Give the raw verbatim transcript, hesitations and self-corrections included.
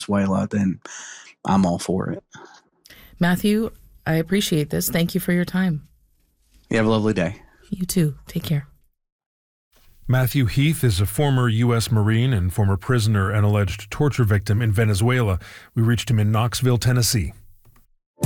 Venezuela, then I'm all for it. Matthew, I appreciate this. Thank you for your time. You have a lovely day. You too. Take care. Matthew Heath is a former U S Marine and former prisoner and alleged torture victim in Venezuela. We reached him in Knoxville, Tennessee.